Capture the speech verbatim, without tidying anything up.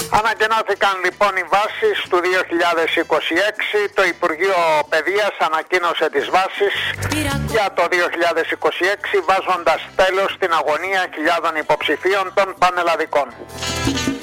Ανακοινώθηκαν λοιπόν οι βάσεις του δύο χιλιάδες είκοσι έξι. Το Υπουργείο Παιδείας ανακοίνωσε τις βάσεις για το δύο χιλιάδες είκοσι έξι, βάζοντας τέλος στην αγωνία χιλιάδων υποψηφίων των πανελλαδικών.